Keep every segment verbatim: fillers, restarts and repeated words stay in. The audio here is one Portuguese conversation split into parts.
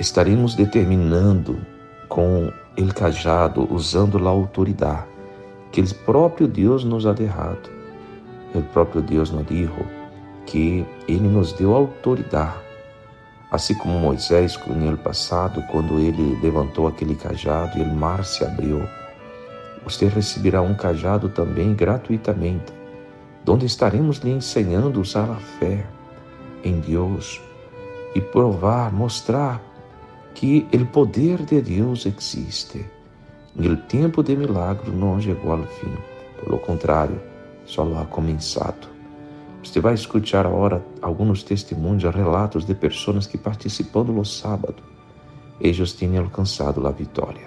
estaremos determinando com o cajado, usando a autoridade que o próprio Deus nos ha dado. O próprio Deus nos disse que Ele nos deu autoridade, assim como Moisés no passado, quando ele levantou aquele cajado e o mar se abriu. Você receberá um cajado também gratuitamente, onde estaremos lhe ensinando a usar a fé em Deus e provar, mostrar que o poder de Deus existe. E o tempo de milagre não chegou ao fim, pelo contrário, só ha começado. Você vai escutar agora alguns testemunhos, relatos de pessoas que participando no sábado, eles têm alcançado a vitória.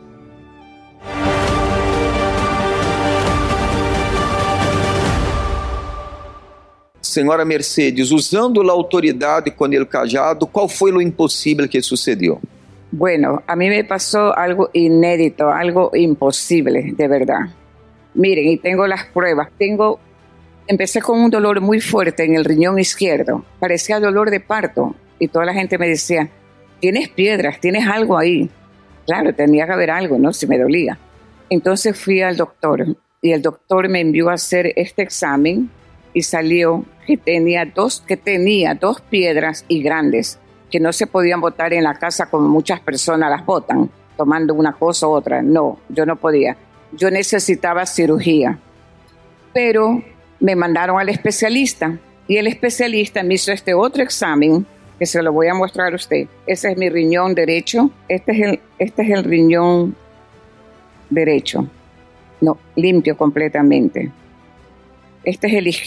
Senhora Mercedes, usando a autoridade com o cajado, qual foi o impossível que sucedeu? Bueno, a mí me pasó algo inédito, algo imposible, de verdad. Miren, y tengo las pruebas. Tengo, empecé con un dolor muy fuerte en el riñón izquierdo. Parecía dolor de parto. Y toda la gente me decía, tienes piedras, tienes algo ahí. Claro, tenía que haber algo, ¿no? Si me dolía. Entonces fui al doctor. Y el doctor me envió a hacer este examen. Y salió que tenía dos, que tenía dos piedras y grandes, que no se podían botar en la casa como muchas personas las botan, tomando una cosa u otra. No, yo no podía. Yo necesitaba cirugía. Pero me mandaron al especialista y el especialista me hizo este otro examen que se lo voy a mostrar a usted. Ese es mi riñón derecho. Este es el, este es el riñón derecho. No, limpio completamente. Este es el izquierdo.